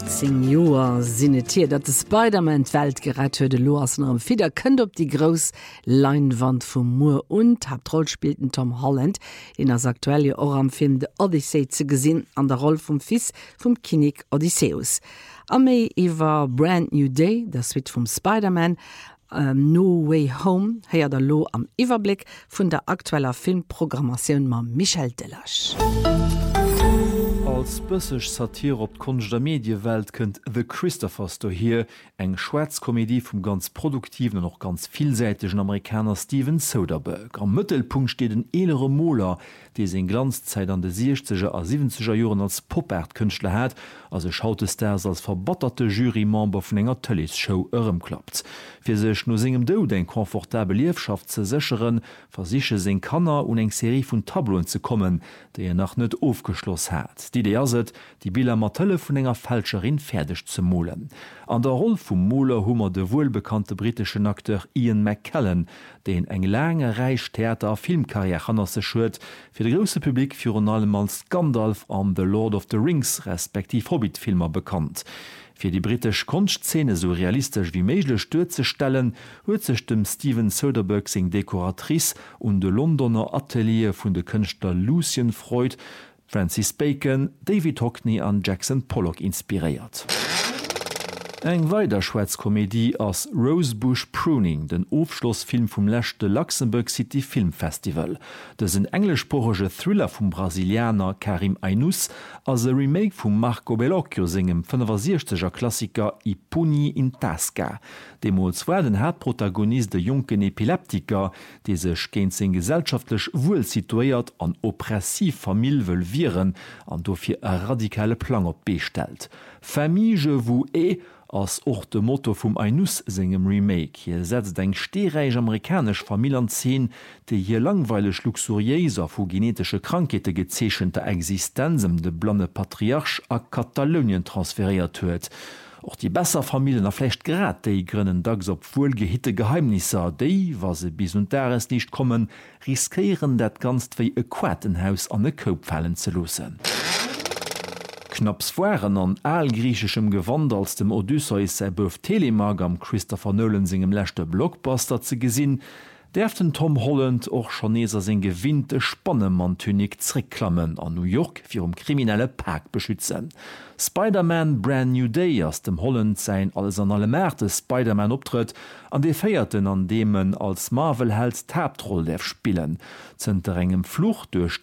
18 Joer sinnetier, dat de Spider-Man Welt gerett huet de Loassen am Fider kënnt op die Gros Leinwand vum Moor und Hauptroll spielten Tom Holland, den as aktuelle or am Film de Odyssey ze gesinn an der Rolle vum Fis vum Kinnig Odysseus. Am méi iwwer Brand New Day, das wit vum Spider-Man, No Way Home, heier der Lo am Iwerblick vun der aktueller Filmprogrammatioun ma Michel Delage. Als bësseg Satir op d'Kunst der Mediewelt kënnt The Christophers do hier eng Schwärzkomédie vum ganz produktiven und noch ganz vielsäitegen Amerikaner Steven Soderbergh. Am Mëttelpunkt steet den elere Moller, dee se en Glanzzeit an de 60er a 70er Joren als Pop-Art-Künstler hat, as e Schautesters als verbatterte Jurymember vun enger Tellisshow ërem klappt. Fir sech no segem Doud eng komfortabel Liefschaft ze secheren, versiche seg Kanner un eng Serie vun Tabloen ze kommen, déi nach net aufgeschloss hat. Die Idee ist, die Bilder Matelle vun enger Fälscherin fertig zu molen. An der Rolle vum Moler hummer de wohlbekannte britischen Akteur Ian McKellen, den eng lange Reich Theater- a Filmkarriere hanner se schuet, fir de grosse Publikum für allem als Gandalf an The Lord of the Rings respektiv Hobbit-Filmer bekannt. Für die britische Kunstszene so realistisch wie möglich stürze stellen, huet sich dem Steven Soderbergh sing Dekoratrice und de Londoner Atelier vun de Künstler Lucien Freud, Francis Bacon, David Hockney an Jackson Pollock inspiriert. Eng weiter Schweizkomédie as Rosebush Pruning, den Aufschlussfilm vum lächte Luxemburg City Film Festival. Das ein englischsprachige Thriller vom Brasilianer Karim Ainus as e Remake vum Marco Bellocchio singem 65er Klassiker I Pugni in Tasca. Demals war den Hauptprotagonist der jungen Epileptiker, die sech géint sinn gesellschaftlich wohl situiert an oppressiv Familie will viren, an dofir a radikale Plan op bestellt. Famille je vous et als och de Motto vum Ainus singem Remake. Hier setzt eng stereich amerikasch Familienzen, de hier langweilig luxuriéiser vu genetische Krankete gezeschente Existenzem de blonde Patriarch a Katalonien transferiert huet. Auch die besser Familien erflecht grad déi grënnen dags op wohlgehitte Geheimnisse, déi, was se bis und dares nicht kommen, riskieren dat ganz wéi e Quatenhaus an e Koop fallen ze losen. Knapps waren an allgriechischem Gewand als dem Odysseus bof Telemag am Christopher Nolan singem lächte Blockbuster ze gesinn, derften Tom Holland och Chaneser sinn gewinnte Spannemantunik zricklammen an New York fir kriminelle Park beschützen. Spider-Man Brand New Day as dem Holland sein alles an alle Märte Spider-Man optritt, an de feierten an demen als Marvel-Held Tabtroll derf spielen. Zenter engem Fluch durch